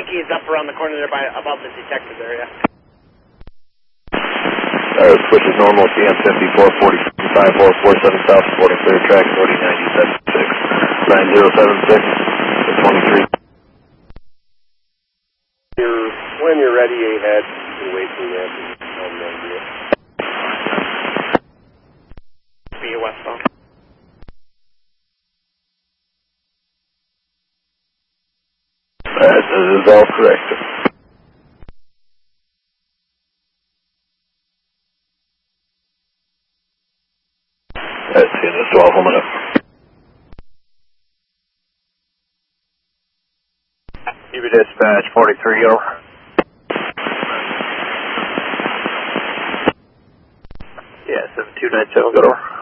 Yankee is up around the corner there by about the detective area. Switch is normal, CM 5445 South, supporting clear track, loading 9076 23. When you're ready, ahead, and wait for that. Be a westbound. That is all correct. That's in the 12 minute. UB dispatch 43 over. Yeah, 7297, good over.